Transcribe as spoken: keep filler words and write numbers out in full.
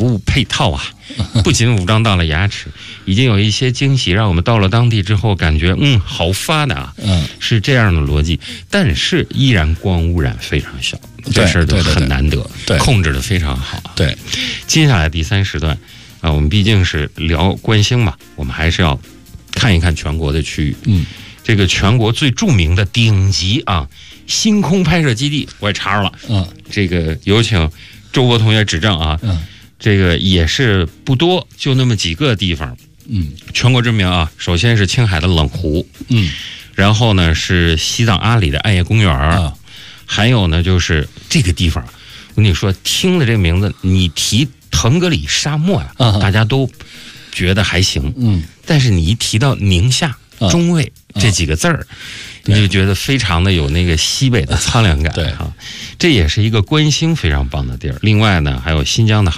服务配套啊，不仅武装到了牙齿，已经有一些惊喜，让我们到了当地之后感觉嗯好发达，嗯，是这样的逻辑，但是依然光污染非常小，这事儿就很难得，对，控制的非常好。 对， 接下来第三时段啊，我们毕竟是聊观星嘛，我们还是要看一看全国的区域。嗯，这个全国最著名的顶级啊星空拍摄基地，我也查着了。嗯，这个有请周博同学指正啊。嗯，这个也是不多，就那么几个地方。嗯，全国知名啊，首先是青海的冷湖。嗯，然后呢是西藏阿里的暗夜公园。啊，还有呢就是这个地方，我跟你说，听了这个名字，你提腾格里沙漠呀、啊，大家都觉得还行。嗯，但是你一提到宁夏、中卫这几个字儿，你就觉得非常的有那个西北的苍凉感。对哈，这也是一个观星非常棒的地儿。另外呢，还有新疆的